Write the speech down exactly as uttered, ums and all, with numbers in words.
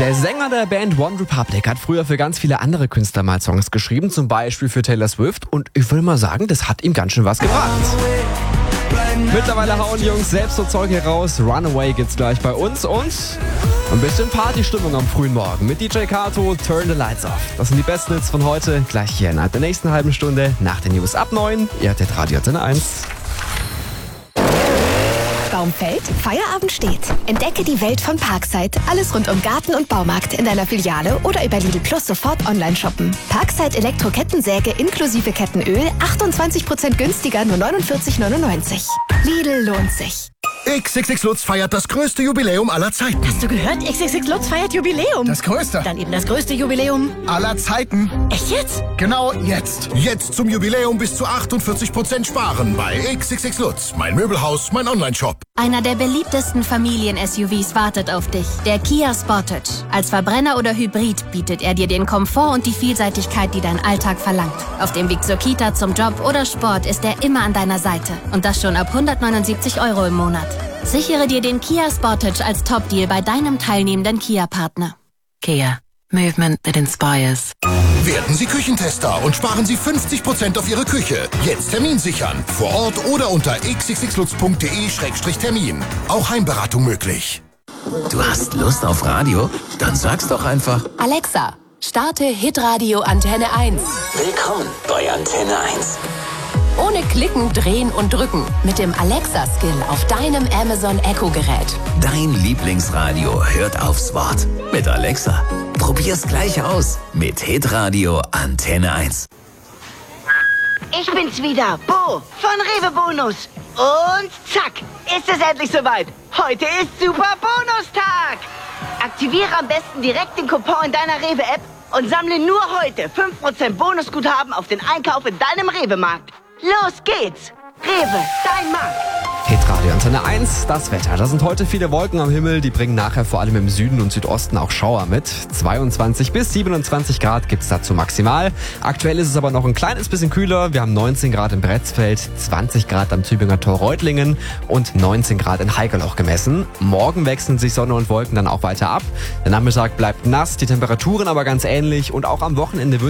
Der Sänger der Band One Republic hat früher für ganz viele andere Künstler mal Songs geschrieben, zum Beispiel für Taylor Swift. Und ich will mal sagen, das hat ihm ganz schön was gebracht. Mittlerweile hauen die Jungs selbst so Zeug hier raus. Runaway gibt's gleich bei uns und ein bisschen Partystimmung am frühen Morgen mit D J Kato, Turn the Lights Off. Das sind die besten Hits von heute, gleich hier innerhalb der nächsten halben Stunde nach den News ab neun. Ihr hört jetzt Radio Antenne eins. Baum fällt, Feierabend steht. Entdecke die Welt von Parkside. Alles rund um Garten und Baumarkt in deiner Filiale oder über Lidl Plus sofort online shoppen. Parkside Elektro-Kettensäge inklusive Kettenöl, achtundzwanzig Prozent günstiger, nur neunundvierzig neunundneunzig. Lidl lohnt sich. X X X Lutz feiert das größte Jubiläum aller Zeiten. Hast du gehört? X X X Lutz feiert Jubiläum. Das größte. Dann eben das größte Jubiläum aller Zeiten. Echt jetzt? Genau jetzt. Jetzt zum Jubiläum bis zu achtundvierzig Prozent sparen bei X X X Lutz. Mein Möbelhaus, mein Online-Shop. Einer der beliebtesten Familien-S U Vs wartet auf dich. Der Kia Sportage. Als Verbrenner oder Hybrid bietet er dir den Komfort und die Vielseitigkeit, die dein Alltag verlangt. Auf dem Weg zur Kita, zum Job oder Sport ist er immer an deiner Seite. Und das schon ab hundertneunundsiebzig Euro im Monat. Sichere dir den Kia Sportage als Top-Deal bei deinem teilnehmenden Kia-Partner. Kia. Movement that inspires. Werden Sie Küchentester und sparen Sie fünfzig Prozent auf Ihre Küche. Jetzt Termin sichern. Vor Ort oder unter x x x lutz punkt de Schrägstrich Termin. Auch Heimberatung möglich. Du hast Lust auf Radio? Dann sag's doch einfach. Alexa, starte Hitradio Antenne eins. Willkommen bei Antenne eins. Ohne Klicken, Drehen und Drücken. Mit dem Alexa-Skill auf deinem Amazon Echo-Gerät. Dein Lieblingsradio hört aufs Wort. Mit Alexa. Probier's gleich aus. Mit Hitradio Antenne eins. Ich bin's wieder, Bo von Rewe Bonus. Und zack, ist es endlich soweit. Heute ist Super Bonustag. Aktiviere am besten direkt den Coupon in deiner Rewe-App und sammle nur heute fünf Prozent Bonusguthaben auf den Einkauf in deinem Rewe-Markt. Los geht's! Rewe, dein Markt! Hitradio Antenne eins, das Wetter. Da sind heute viele Wolken am Himmel, die bringen nachher vor allem im Süden und Südosten auch Schauer mit. zweiundzwanzig bis siebenundzwanzig Grad gibt's dazu maximal. Aktuell ist es aber noch ein kleines bisschen kühler. Wir haben neunzehn Grad im Bretzfeld, zwanzig Grad am Tübinger Tor Reutlingen und neunzehn Grad in Heigerloch gemessen. Morgen wechseln sich Sonne und Wolken dann auch weiter ab. Der Nachmittag bleibt nass, die Temperaturen aber ganz ähnlich und auch am Wochenende wird